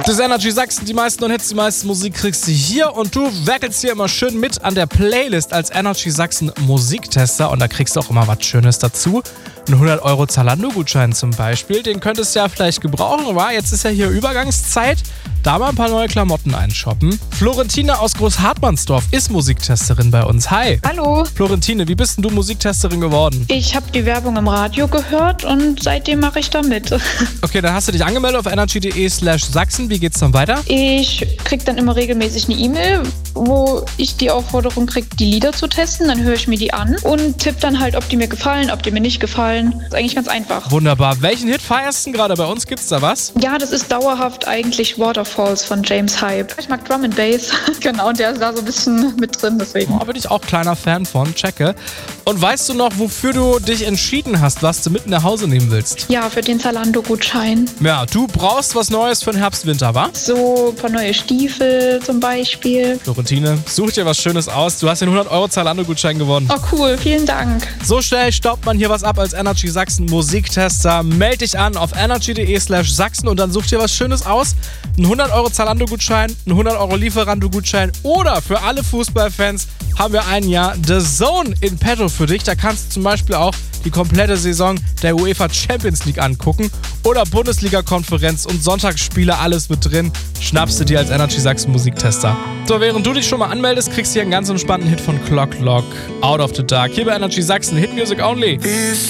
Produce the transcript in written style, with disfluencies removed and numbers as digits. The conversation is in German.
Das ist Energy Sachsen, die meisten und Hits, die meisten Musik kriegst du hier und du werkelst hier immer schön mit an der Playlist als Energy Sachsen Musiktester und da kriegst du auch immer was Schönes dazu. Ein 100 € Zalando-Gutschein zum Beispiel, den könntest du ja vielleicht gebrauchen, aber jetzt ist ja hier Übergangszeit, da mal ein paar neue Klamotten einshoppen. Florentine aus Großhartmannsdorf ist Musiktesterin bei uns. Hi. Hallo. Florentine, wie bist denn du Musiktesterin geworden? Ich habe die Werbung im Radio gehört und seitdem mache ich da mit. Okay, dann hast du dich angemeldet auf energy.de/Sachsen. Wie geht's dann weiter? Ich kriege dann immer regelmäßig eine E-Mail, wo ich die Aufforderung kriege, die Lieder zu testen. Dann höre ich mir die an und tippe dann halt, ob die mir gefallen, ob die mir nicht gefallen. Ist eigentlich ganz einfach. Wunderbar. Welchen Hit feierst du gerade? Bei uns gibt's da was? Ja, das ist dauerhaft eigentlich Waterfalls von James Hype. Ich mag Drum and Bass. Genau, und der ist da so ein bisschen mit drin, deswegen. Da bin ich auch kleiner Fan von. Checke. Und weißt du noch, wofür du dich entschieden hast, was du mit nach Hause nehmen willst? Ja, für den Zalando-Gutschein. Ja, du brauchst was Neues für den Herbst-Winter, wa? So ein paar neue Stiefel zum Beispiel. Florentine, such dir was Schönes aus. Du hast den 100 € Zalando-Gutschein gewonnen. Oh cool, vielen Dank. So schnell staubt man hier was ab als Energy Sachsen Musiktester. Meld dich an auf energy.de/Sachsen und dann such dir was Schönes aus. Ein 100 € Zalando-Gutschein, ein 100 € Lieferando-Gutschein oder für alle Fußballfans haben wir ein Jahr The Zone in petto für dich. Da kannst du zum Beispiel auch die komplette Saison der UEFA Champions League angucken oder Bundesliga-Konferenz und Sonntagsspiele, alles mit drin. Schnappst du dir als Energy Sachsen Musiktester. So, während du dich schon mal anmeldest, kriegst du hier einen ganz entspannten Hit von Clock Lock, Out of the Dark. Hier bei Energy Sachsen, Hit Music Only.